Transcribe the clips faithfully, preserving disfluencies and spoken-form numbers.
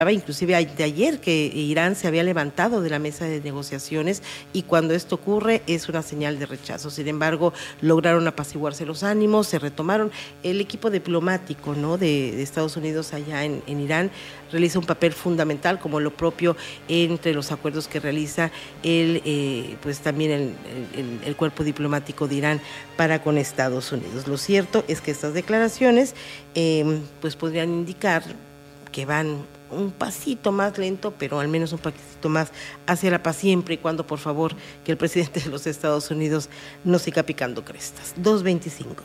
inclusive de ayer, que Irán se había levantado de la mesa de negociaciones y cuando esto ocurre es una señal de rechazo. Sin embargo, lograron apaciguarse los ánimos, se retomaron. El equipo diplomático, ¿no?, de, de Estados Unidos allá en, en Irán realiza un papel fundamental, como lo propio entre los acuerdos que realiza el, eh, pues también el, el, el cuerpo diplomático de Irán para con Estados Unidos. Lo cierto es que estas declaraciones eh, pues podrían indicar que van un pasito más lento, pero al menos un pasito más hacia la paz, siempre y cuando, por favor, que el presidente de los Estados Unidos no siga picando crestas. dos veinticinco.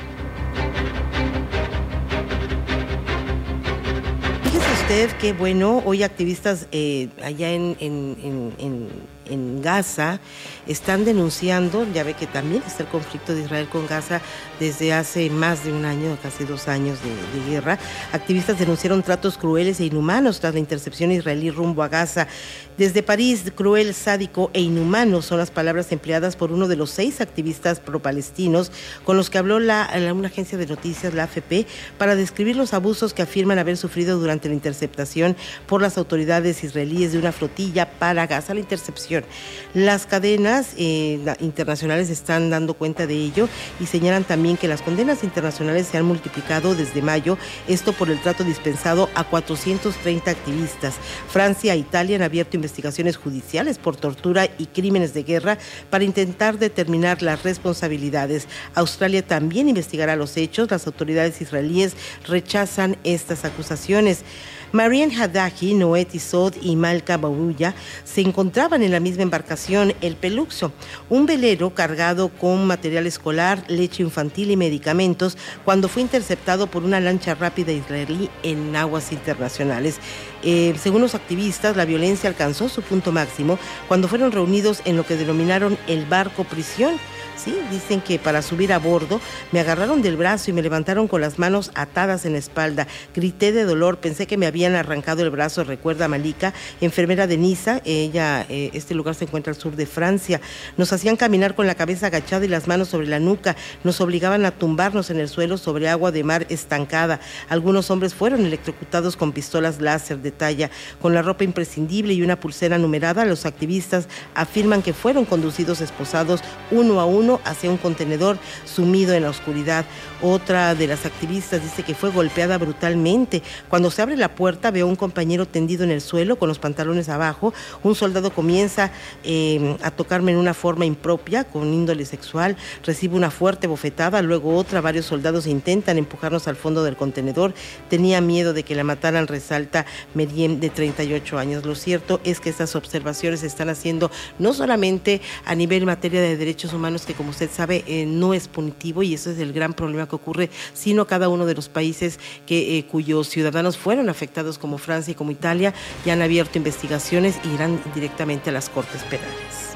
Fíjese usted que, bueno, hoy activistas eh, allá en, en, en, en, en Gaza están denunciando, ya ve que también está el conflicto de Israel con Gaza desde hace más de un año, casi dos años de, de guerra. Activistas denunciaron tratos crueles e inhumanos tras la intercepción israelí rumbo a Gaza. Desde París, cruel, sádico e inhumano son las palabras empleadas por uno de los seis activistas pro-palestinos con los que habló la, la, una agencia de noticias, la A F P, para describir los abusos que afirman haber sufrido durante la interceptación por las autoridades israelíes de una flotilla para Gaza. La intercepción. Las cadenas eh, internacionales están dando cuenta de ello y señalan también que las condenas internacionales se han multiplicado desde mayo, esto por el trato dispensado a cuatrocientos treinta activistas. Francia e Italia han abierto investigaciones judiciales por tortura y crímenes de guerra para intentar determinar las responsabilidades. Australia también investigará los hechos. Las autoridades israelíes rechazan estas acusaciones. Marian Haddadi, Noé Tizot y Malka Bouya se encontraban en la misma embarcación, el Peluxo, un velero cargado con material escolar, leche infantil y medicamentos, cuando fue interceptado por una lancha rápida israelí en aguas internacionales. Eh, según los activistas, la violencia alcanzó su punto máximo cuando fueron reunidos en lo que denominaron el barco prisión. Sí, dicen que para subir a bordo me agarraron del brazo y me levantaron con las manos atadas en la espalda. Grité de dolor, pensé que me habían arrancado el brazo, recuerda Malika, enfermera de Niza. Ella, eh, este lugar se encuentra al sur de Francia. Nos hacían caminar con la cabeza agachada y las manos sobre la nuca. Nos obligaban a tumbarnos en el suelo sobre agua de mar estancada. Algunos hombres fueron electrocutados con pistolas láser de talla. Con la ropa imprescindible y una pulsera numerada, los activistas afirman que fueron conducidos esposados uno a uno hacia un contenedor sumido en la oscuridad. Otra de las activistas dice que fue golpeada brutalmente. Cuando se abre la puerta, veo a un compañero tendido en el suelo con los pantalones abajo. Un soldado comienza eh, a tocarme en una forma impropia, con índole sexual. Recibo una fuerte bofetada, luego otra. Varios soldados intentan empujarnos al fondo del contenedor. Tenía miedo de que la mataran, resalta Meriem, de treinta y ocho años. Lo cierto es que estas observaciones se están haciendo no solamente a nivel materia de derechos humanos, que como usted sabe eh, no es punitivo, y eso es el gran problema que ocurre, sino cada uno de los países que eh, cuyos ciudadanos fueron afectados, como Francia y como Italia, ya han abierto investigaciones y irán directamente a las cortes penales.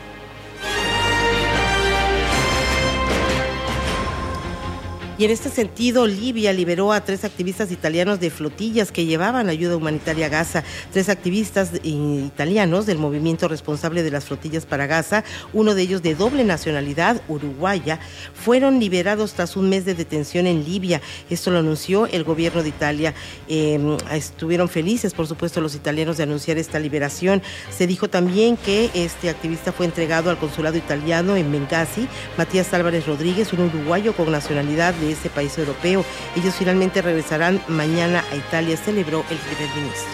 Y en este sentido, Libia liberó a tres activistas italianos de flotillas que llevaban ayuda humanitaria a Gaza. Tres activistas italianos del movimiento responsable de las flotillas para Gaza, uno de ellos de doble nacionalidad, uruguaya, fueron liberados tras un mes de detención en Libia. Esto lo anunció el gobierno de Italia. Eh, estuvieron felices, por supuesto, los italianos de anunciar esta liberación. Se dijo también que este activista fue entregado al consulado italiano en Benghazi. Matías Álvarez Rodríguez, un uruguayo con nacionalidad de ese país europeo. Ellos finalmente regresarán mañana a Italia, celebró el primer ministro.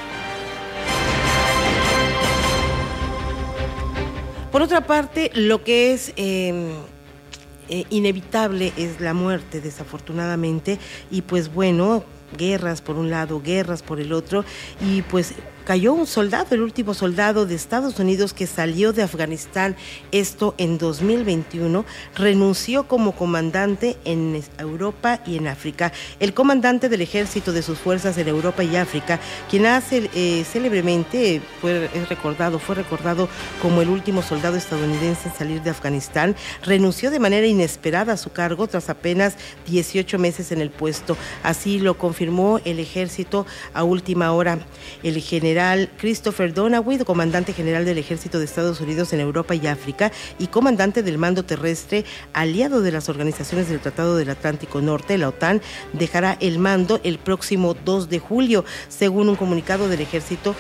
Por otra parte, lo que es eh, eh, inevitable es la muerte, desafortunadamente, y pues bueno, guerras por un lado, guerras por el otro, y pues cayó un soldado, el último soldado de Estados Unidos que salió de Afganistán, esto en dos mil veintiuno, renunció como comandante en Europa y en África. El comandante del ejército de sus fuerzas en Europa y África, quien hace eh, célebremente fue es recordado, fue recordado como el último soldado estadounidense en salir de Afganistán, renunció de manera inesperada a su cargo tras apenas dieciocho meses en el puesto. Así lo confirmó confirmó el ejército a última hora. El general Christopher Donaway, comandante general del ejército de Estados Unidos en Europa y África y comandante del mando terrestre aliado de las organizaciones del Tratado del Atlántico Norte, la OTAN, dejará el mando el próximo dos de julio. Según un comunicado del ejército,